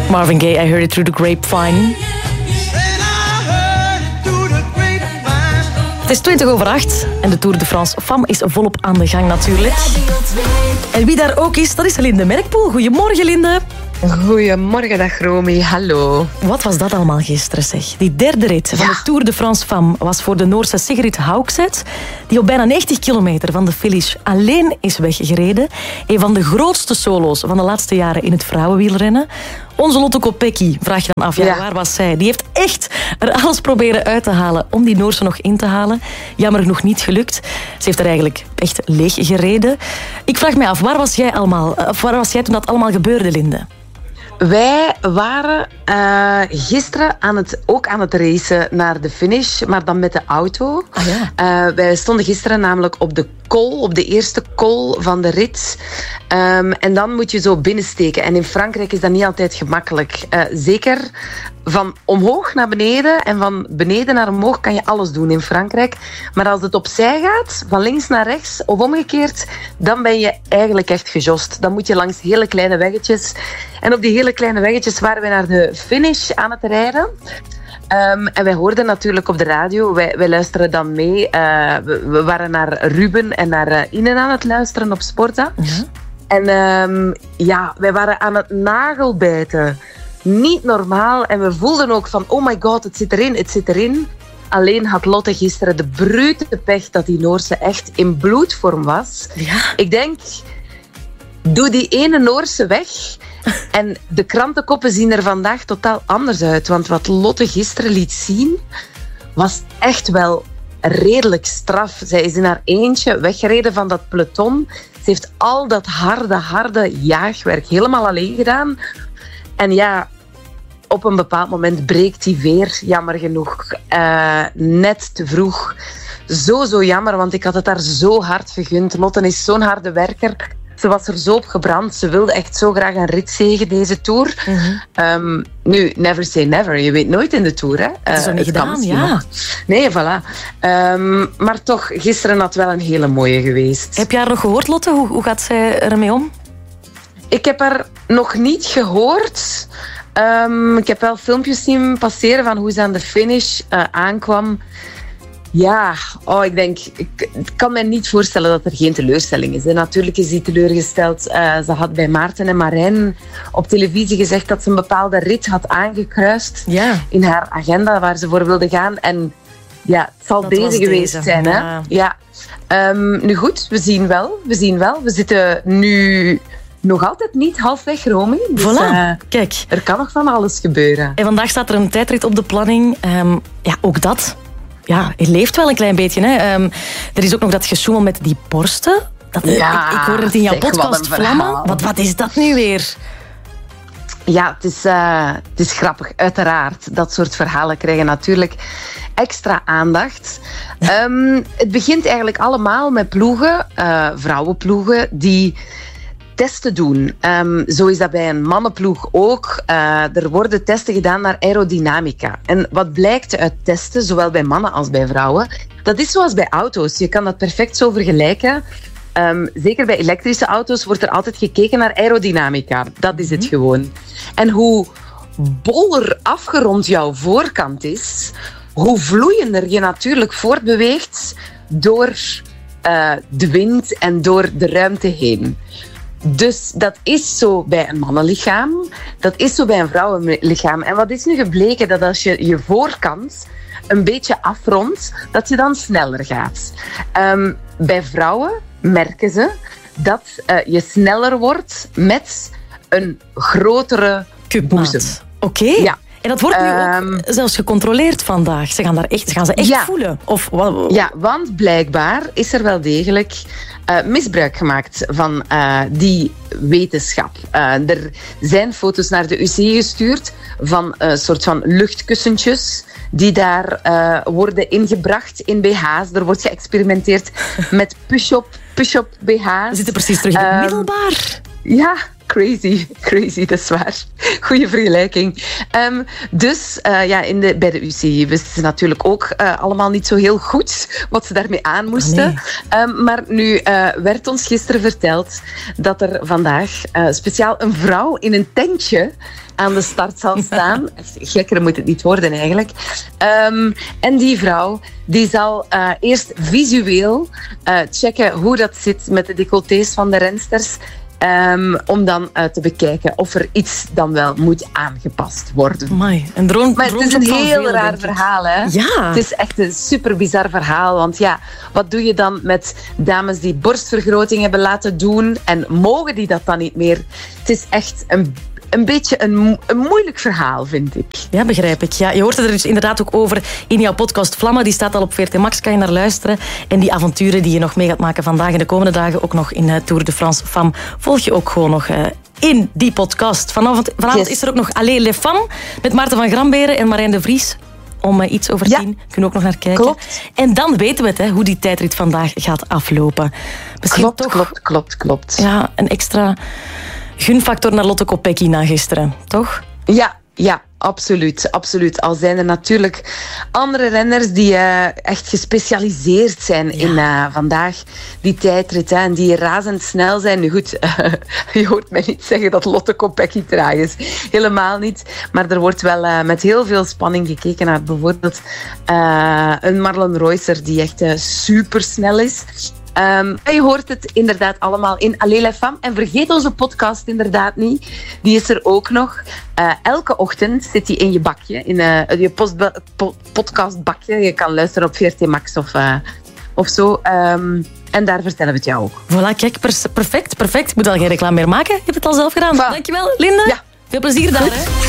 Marvin Gaye, I Heard It Through the Grapevine. Het is 20:20 en de Tour de France Femme is volop aan de gang natuurlijk. En wie daar ook is, dat is Linde Merkpoel. Goedemorgen, Linde. Goedemorgen, dag Romy. Hallo. Wat was dat allemaal gisteren, zeg? Die derde rit van de Tour de France Femme was voor de Noorse Sigrid Haugset, die op bijna 90 kilometer van de finish alleen is weggereden. Een van de grootste solo's van de laatste jaren in het vrouwenwielrennen. Onze Lotte Kopecky, vraag je dan af, waar was zij? Die heeft echt er alles proberen uit te halen om die Noorse nog in te halen. Jammer genoeg niet gelukt. Ze heeft er eigenlijk echt leeg gereden. Ik vraag me af, waar was jij toen dat allemaal gebeurde, Linde? Wij waren gisteren ook aan het racen naar de finish, maar dan met de auto. Ah, ja. Wij stonden gisteren namelijk op de eerste col van de rit. En dan moet je zo binnensteken. En in Frankrijk is dat niet altijd gemakkelijk. Zeker van omhoog naar beneden en van beneden naar omhoog kan je alles doen in Frankrijk. Maar als het opzij gaat, van links naar rechts of omgekeerd, dan ben je eigenlijk echt gejost. Dan moet je langs hele kleine weggetjes. En op die hele kleine weggetjes waren we naar de finish aan het rijden. En wij hoorden natuurlijk op de radio, wij luisteren dan mee. We waren naar Ruben en naar Ine aan het luisteren op Sporta. Ja. En wij waren aan het nagelbijten. Niet normaal. En we voelden ook van, oh my god, het zit erin. Alleen had Lotte gisteren de brute pech dat die Noorse echt in bloedvorm was. Ja. Ik denk, doe die ene Noorse weg. En de krantenkoppen zien er vandaag totaal anders uit. Want wat Lotte gisteren liet zien, was echt wel redelijk straf. Zij is in haar eentje weggereden van dat peloton. Ze heeft al dat harde jaagwerk helemaal alleen gedaan. En ja, op een bepaald moment breekt die veer, jammer genoeg. Net te vroeg. Zo jammer, want ik had het haar zo hard gegund. Lotte is zo'n harde werker. Ze was er zo op gebrand. Ze wilde echt zo graag een ritzege deze Tour. Mm-hmm. Nu, never say never. Je weet nooit in de Tour. Hè? Het is nog niet gedaan, ja. Nog. Nee, voilà. Maar toch, gisteren had wel een hele mooie geweest. Heb je haar nog gehoord, Lotte? Hoe gaat zij ermee om? Ik heb haar nog niet gehoord. Ik heb wel filmpjes zien passeren van hoe ze aan de finish aankwam. Ja, ik denk, ik kan me niet voorstellen dat er geen teleurstelling is. En natuurlijk is die teleurgesteld. Ze had bij Maarten en Marijn op televisie gezegd dat ze een bepaalde rit had aangekruist in haar agenda waar ze voor wilde gaan. En ja, het zal dat deze geweest zijn. Ja. Hè? Ja. Nu goed, we zien wel. We zitten nu nog altijd niet halfweg, Romy. Dus, voilà, kijk. Er kan nog van alles gebeuren. En vandaag staat er een tijdrit op de planning. Ook dat. Ja, het leeft wel een klein beetje. Hè. Er is ook nog dat gesjoemel met die borsten. Ik hoorde het in jouw podcast vlammen. Wat is dat nu weer? Ja, het is grappig. Uiteraard, dat soort verhalen krijgen natuurlijk extra aandacht. Het begint eigenlijk allemaal met ploegen, vrouwenploegen, die testen doen. Zo is dat bij een mannenploeg ook. Er worden testen gedaan naar aerodynamica. En wat blijkt uit testen, zowel bij mannen als bij vrouwen, dat is zoals bij auto's. Je kan dat perfect zo vergelijken. Zeker bij elektrische auto's wordt er altijd gekeken naar aerodynamica. Dat is het gewoon. En hoe boller afgerond jouw voorkant is, hoe vloeiender je natuurlijk voortbeweegt door de wind en door de ruimte heen. Dus dat is zo bij een mannenlichaam, dat is zo bij een vrouwenlichaam. En wat is nu gebleken? Dat als je je voorkant een beetje afrondt, dat je dan sneller gaat. Bij vrouwen merken ze dat je sneller wordt met een grotere boezem. Oké. Ja. En dat wordt nu ook zelfs gecontroleerd vandaag. Ze gaan ze echt voelen? Of, ja, want blijkbaar is er wel degelijk misbruik gemaakt van die wetenschap. Er zijn foto's naar de UC gestuurd van een soort van luchtkussentjes die daar worden ingebracht in BH's. Er wordt geëxperimenteerd met push-up BH's. We zitten precies terug in het middelbaar. Ja, Crazy, dat is waar. Goeie vergelijking. Bij de UCI wisten ze natuurlijk ook allemaal niet zo heel goed wat ze daarmee aan moesten. Maar nu werd ons gisteren verteld dat er vandaag speciaal een vrouw in een tentje aan de start zal staan. Gekker moet het niet worden eigenlijk. En die vrouw die zal eerst visueel checken hoe dat zit met de decolletés van de rensters. Om dan te bekijken of er iets dan wel moet aangepast worden. Maar het is een heel raar verhaal, hè? Ja. Het is echt een super bizar verhaal. Want ja, wat doe je dan met dames die borstvergroting hebben laten doen en mogen die dat dan niet meer? Het is echt een beetje een moeilijk verhaal, vind ik. Ja, begrijp ik. Ja, je hoort het er dus inderdaad ook over in jouw podcast Vlammen. Die staat al op VRT Max, kan je naar luisteren. En die avonturen die je nog mee gaat maken vandaag en de komende dagen, ook nog in Tour de France Femme, volg je ook gewoon nog in die podcast. Vanavond is er ook nog Allez les Femmes met Maarten van Gramberen en Marijn de Vries. Om iets over 10 kunnen we ook nog naar kijken. Klopt. En dan weten we het, hoe die tijdrit vandaag gaat aflopen. Misschien Klopt. Ja, een extra gunfactor naar Lotte Kopecky na gisteren, toch? Ja, absoluut. Al zijn er natuurlijk andere renners die echt gespecialiseerd zijn in vandaag die tijdrit en die razendsnel zijn. Nu goed, je hoort mij niet zeggen dat Lotte Kopecky traag is. Helemaal niet. Maar er wordt wel met heel veel spanning gekeken naar bijvoorbeeld een Marlon Reusser die echt supersnel is. Je hoort het inderdaad allemaal in Allez les Femmes. En vergeet onze podcast inderdaad niet. Die is er ook nog. Elke ochtend zit die in je bakje. In je podcastbakje. Je kan luisteren op VRT Max of zo. En daar vertellen we het jou ook. Voilà, kijk, perfect. Ik moet al geen reclame meer maken. Je hebt het al zelf gedaan. Dankjewel, Linde. Ja. Veel plezier daar. Hè.